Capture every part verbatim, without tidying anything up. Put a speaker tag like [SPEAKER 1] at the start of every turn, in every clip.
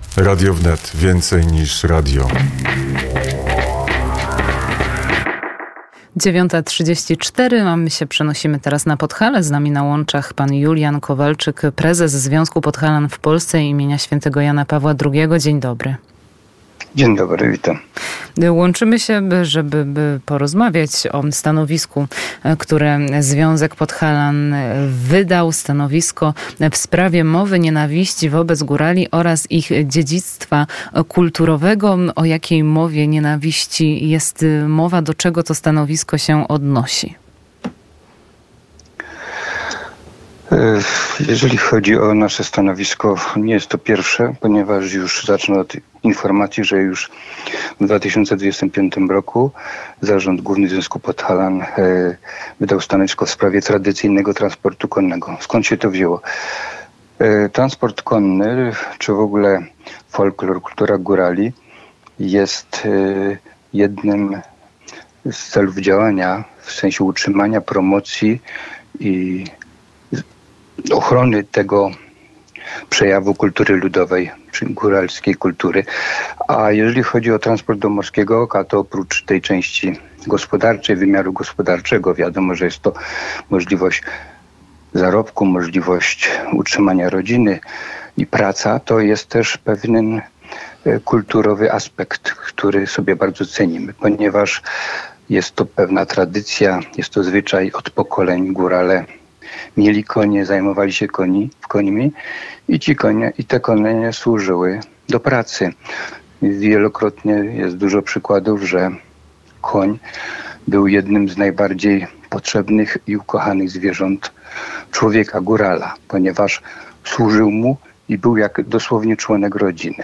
[SPEAKER 1] Radio Wnet. Więcej niż radio.
[SPEAKER 2] dziewiąta trzydzieści cztery. My się przenosimy teraz na Podhale. Z nami na łączach pan Julian Kowalczyk, prezes Związku Podhalan w Polsce imienia świętego Jana Pawła drugiego. Dzień dobry.
[SPEAKER 3] Dzień dobry, witam.
[SPEAKER 2] Łączymy się, żeby porozmawiać o stanowisku, które Związek Podhalan wydał. Stanowisko w sprawie mowy nienawiści wobec górali oraz ich dziedzictwa kulturowego. O jakiej mowie nienawiści jest mowa? Do czego to stanowisko się odnosi?
[SPEAKER 3] Jeżeli chodzi o nasze stanowisko, nie jest to pierwsze, ponieważ już zacznę od informacji, że już w dwa tysiące dwudziestym piątym roku Zarząd Główny Związku Podhalan wydał stanowisko w sprawie tradycyjnego transportu konnego. Skąd się to wzięło? Transport konny, czy w ogóle folklor, kultura górali jest jednym z celów działania w sensie utrzymania, promocji i ochrony tego przejawu kultury ludowej, czy góralskiej kultury. A jeżeli chodzi o transport do Morskiego Oka, to oprócz tej części gospodarczej, wymiaru gospodarczego, wiadomo, że jest to możliwość zarobku, możliwość utrzymania rodziny i praca, to jest też pewien kulturowy aspekt, który sobie bardzo cenimy, ponieważ jest to pewna tradycja, jest to zwyczaj od pokoleń. Górale mieli konie, zajmowali się koni, końmi i ci konie i te konie służyły do pracy. Wielokrotnie jest dużo przykładów, że koń był jednym z najbardziej potrzebnych i ukochanych zwierząt człowieka, górala, ponieważ służył mu i był jak dosłownie członek rodziny.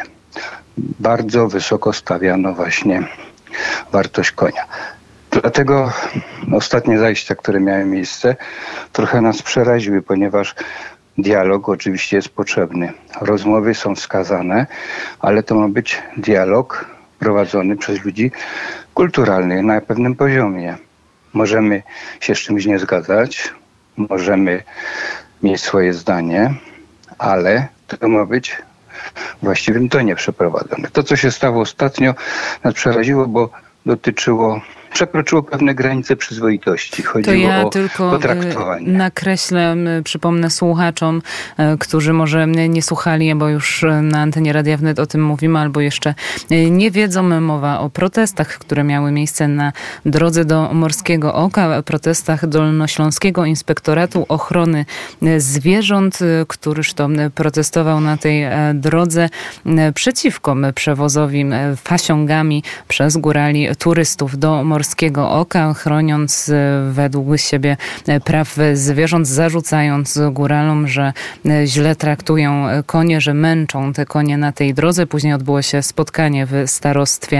[SPEAKER 3] Bardzo wysoko stawiano właśnie wartość konia. Dlatego ostatnie zajścia, które miały miejsce, trochę nas przeraziły, ponieważ dialog oczywiście jest potrzebny. Rozmowy są wskazane, ale to ma być dialog prowadzony przez ludzi kulturalnych na pewnym poziomie. Możemy się z czymś nie zgadzać, możemy mieć swoje zdanie, ale to ma być w właściwym tonie przeprowadzone. To, co się stało ostatnio, nas przeraziło, bo dotyczyło przekroczyło pewne granice przyzwoitości. Chodziło
[SPEAKER 2] to ja
[SPEAKER 3] o
[SPEAKER 2] tylko
[SPEAKER 3] potraktowanie.
[SPEAKER 2] Nakreślę, przypomnę słuchaczom, którzy może nie słuchali, bo już na antenie Radia Wnet o tym mówimy, albo jeszcze nie wiedzą. Mowa o protestach, które miały miejsce na drodze do Morskiego Oka, protestach Dolnośląskiego Inspektoratu Ochrony Zwierząt, któryż to protestował na tej drodze przeciwko przewozowi fasiągami przez górali turystów do Morskiego Oka, chroniąc według siebie praw zwierząt, zarzucając góralom, że źle traktują konie, że męczą te konie na tej drodze. Później odbyło się spotkanie w starostwie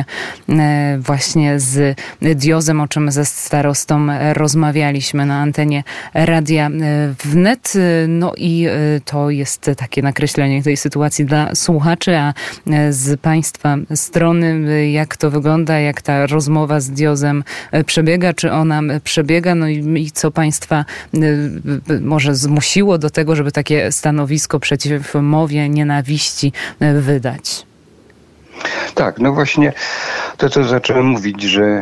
[SPEAKER 2] właśnie z Diozem, o czym ze starostą rozmawialiśmy na antenie Radia Wnet. No i to jest takie nakreślenie tej sytuacji dla słuchaczy, a z państwa strony jak to wygląda, jak ta rozmowa z Diozem przebiega, czy ona przebiega, no i, i co państwa y, może zmusiło do tego, żeby takie stanowisko przeciw mowie nienawiści wydać?
[SPEAKER 3] Tak, no właśnie to, co zacząłem mówić, że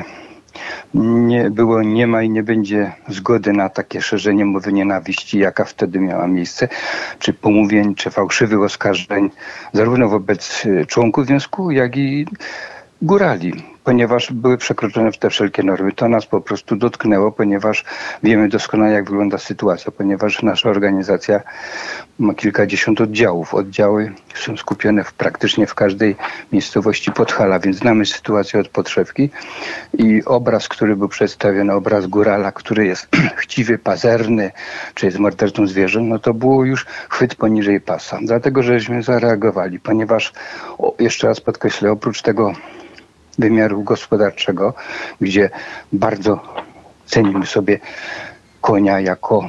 [SPEAKER 3] nie było, nie ma i nie będzie zgody na takie szerzenie mowy nienawiści, jaka wtedy miała miejsce, czy pomówień, czy fałszywych oskarżeń, zarówno wobec członków związku, jak i górali, ponieważ były przekroczone te wszelkie normy. To nas po prostu dotknęło, ponieważ wiemy doskonale, jak wygląda sytuacja, ponieważ nasza organizacja ma kilkadziesiąt oddziałów. Oddziały są skupione w, praktycznie w każdej miejscowości Podhala, więc znamy sytuację od podszewki i obraz, który był przedstawiony, obraz górala, który jest chciwy, pazerny, czy jest mordercą zwierząt, no to było już chwyt poniżej pasa. Dlatego, żeśmy zareagowali, ponieważ, o, jeszcze raz podkreślę, oprócz tego wymiaru gospodarczego, gdzie bardzo cenimy sobie konia jako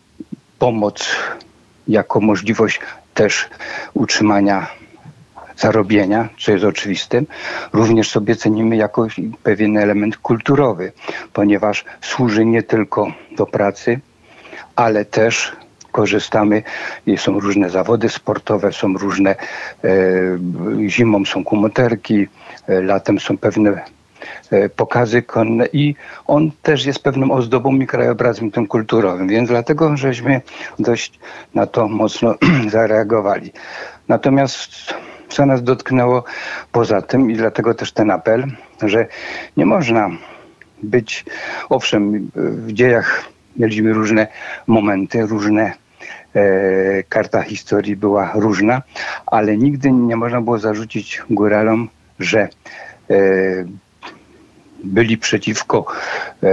[SPEAKER 3] pomoc, jako możliwość też utrzymania zarobienia, co jest oczywistym. Również sobie cenimy jako pewien element kulturowy, ponieważ służy nie tylko do pracy, ale też korzystamy i są różne zawody sportowe, są różne, e, zimą są kumoterki, e, latem są pewne e, pokazy konne i on też jest pewną ozdobą i krajobrazem tym kulturowym, więc dlatego żeśmy dość na to mocno zareagowali. Natomiast co nas dotknęło poza tym i dlatego też ten apel, że nie można być, owszem, w dziejach mieliśmy różne momenty, różne e, karta historii była różna, ale nigdy nie można było zarzucić góralom, że e, byli przeciwko e,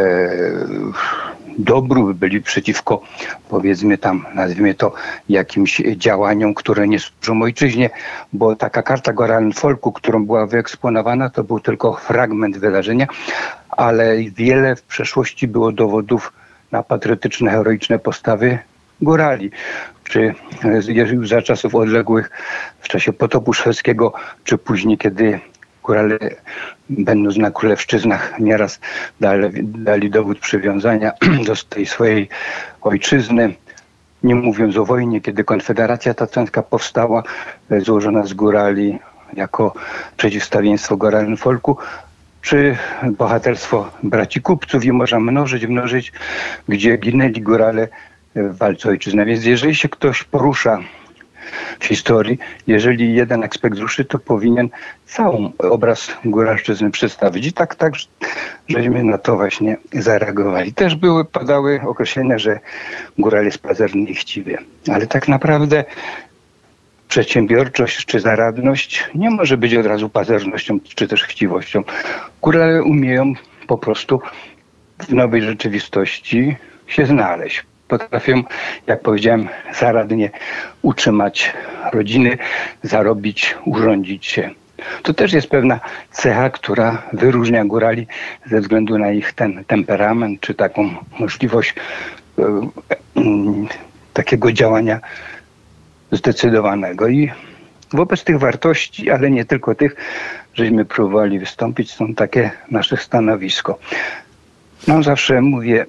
[SPEAKER 3] dobru, byli przeciwko, powiedzmy tam, nazwijmy to, jakimś działaniom, które nie służą ojczyźnie, bo taka karta Goralen Folku, którą była wyeksponowana, to był tylko fragment wydarzenia, ale wiele w przeszłości było dowodów na patriotyczne, heroiczne postawy górali. Czy już za czasów odległych, w czasie potopu szwedzkiego, czy później, kiedy górale, będąc na królewszczyznach, nieraz dali, dali dowód przywiązania do tej swojej ojczyzny. Nie mówiąc o wojnie, kiedy Konfederacja Tatrzańska powstała, złożona z górali jako przeciwstawieństwo Goralen Folku, czy bohaterstwo braci kupców i można mnożyć, mnożyć, gdzie ginęli górale w walce ojczyzny. Więc jeżeli się ktoś porusza w historii, jeżeli jeden aspekt ruszy, to powinien cały obraz góralszczyzny przedstawić. I tak, tak, żeśmy na to właśnie zareagowali. Też były, padały określenia, że góral jest pazerny i chciwy. Ale tak naprawdę przedsiębiorczość czy zaradność nie może być od razu pazernością czy też chciwością. Górale umieją po prostu w nowej rzeczywistości się znaleźć. Potrafią, jak powiedziałem, zaradnie utrzymać rodziny, zarobić, urządzić się. To też jest pewna cecha, która wyróżnia górali ze względu na ich ten temperament, czy taką możliwość e, e, takiego działania zdecydowanego. I wobec tych wartości, ale nie tylko tych, żeśmy próbowali wystąpić, są takie nasze stanowisko. No zawsze mówię,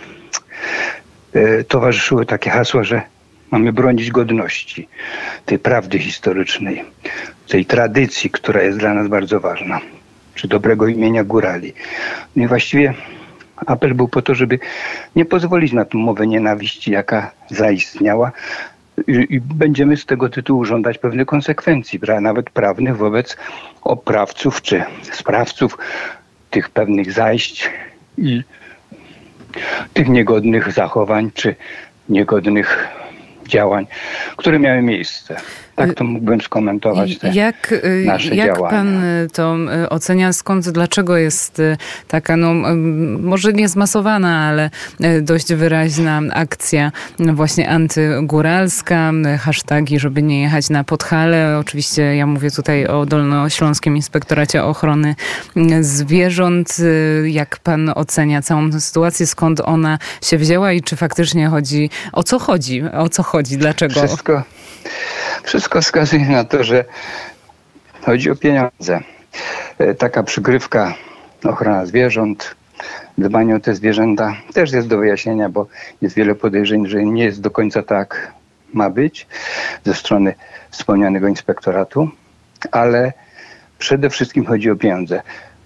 [SPEAKER 3] towarzyszyły takie hasła, że mamy bronić godności, tej prawdy historycznej, tej tradycji, która jest dla nas bardzo ważna, czy dobrego imienia górali. No i właściwie apel był po to, żeby nie pozwolić na tę mowę nienawiści, jaka zaistniała i, i będziemy z tego tytułu żądać pewnych konsekwencji, nawet prawnych wobec oprawców czy sprawców tych pewnych zajść i tych niegodnych zachowań czy niegodnych działań, które miały miejsce. Tak to mógłbym skomentować te
[SPEAKER 2] jak,
[SPEAKER 3] nasze
[SPEAKER 2] jak
[SPEAKER 3] działania.
[SPEAKER 2] pan to ocenia? Skąd, dlaczego jest taka, no może nie zmasowana, ale dość wyraźna akcja właśnie antygóralska, hasztagi, żeby nie jechać na Podhale. Oczywiście ja mówię tutaj o Dolnośląskim Inspektoracie Ochrony Zwierząt. Jak pan ocenia całą tę sytuację? Skąd ona się wzięła i czy faktycznie chodzi, o co chodzi? O co chodzi? Dlaczego?
[SPEAKER 3] Wszystko, wszystko wskazuje na to, że chodzi o pieniądze. Taka przygrywka ochrona zwierząt, dbanie o te zwierzęta też jest do wyjaśnienia, bo jest wiele podejrzeń, że nie jest do końca tak ma być ze strony wspomnianego inspektoratu, ale przede wszystkim chodzi o pieniądze.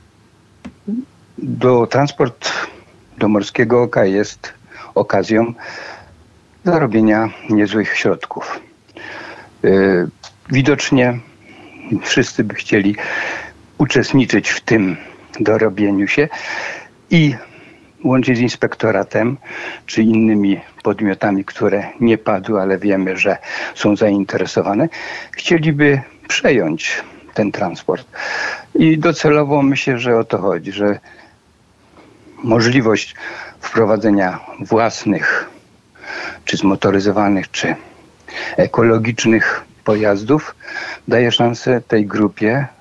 [SPEAKER 3] Do transport do Morskiego Oka jest okazją zarobienia niezłych środków. Yy, widocznie wszyscy by chcieli uczestniczyć w tym dorobieniu się i łącznie z inspektoratem czy innymi podmiotami, które nie padły, ale wiemy, że są zainteresowane, chcieliby przejąć ten transport. I docelowo myślę, że o to chodzi, że możliwość wprowadzenia własnych czy zmotoryzowanych, czy ekologicznych pojazdów daje szansę tej grupie